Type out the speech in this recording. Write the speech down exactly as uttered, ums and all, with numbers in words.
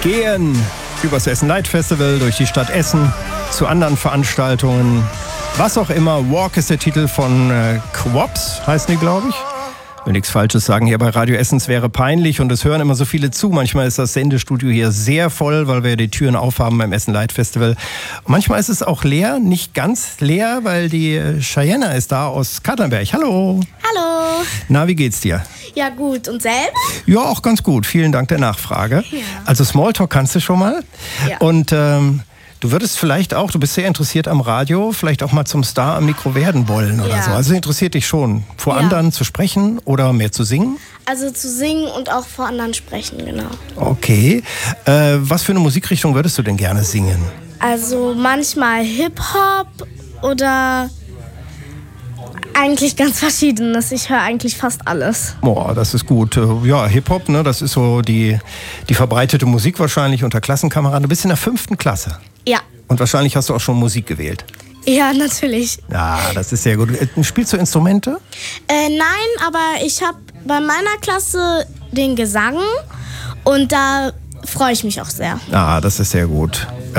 gehen übers Essen Light Festival, durch die Stadt Essen, zu anderen Veranstaltungen. Was auch immer. Walk ist der Titel von äh, Quops, heißen die, glaube ich. Ich will nichts Falsches sagen hier bei Radio Essen, es wäre peinlich und es hören immer so viele zu. Manchmal ist das Sendestudio hier sehr voll, weil wir die Türen aufhaben beim Essen Light Festival. Und manchmal ist es auch leer, nicht ganz leer, weil die Cheyenne ist da aus Katernberg. Hallo. Hallo. Na, wie geht's dir? Ja gut, und selbst? Ja, auch ganz gut. Vielen Dank der Nachfrage. Ja. Also Smalltalk kannst du schon mal. Ja. Und ähm, du würdest vielleicht auch, du bist sehr interessiert am Radio, vielleicht auch mal zum Star am Mikro werden wollen oder Ja. so. Also interessiert dich schon, vor Ja. anderen zu sprechen oder mehr zu singen? Also zu singen und auch vor anderen sprechen, genau. Okay. Äh, was für eine Musikrichtung würdest du denn gerne singen? Also manchmal Hip-Hop oder eigentlich ganz Verschiedenes. Ich höre eigentlich fast alles. Boah, das ist gut. Äh, Ja, Hip-Hop, ne, das ist so die, die verbreitete Musik wahrscheinlich unter Klassenkameraden. Du bist in der fünften Klasse. Ja. Und wahrscheinlich hast du auch schon Musik gewählt. Ja, natürlich. Ja, das ist sehr gut. Äh, Spielst du Instrumente? Äh, nein, aber ich habe bei meiner Klasse den Gesang und da freue ich mich auch sehr. Ah, das ist sehr gut.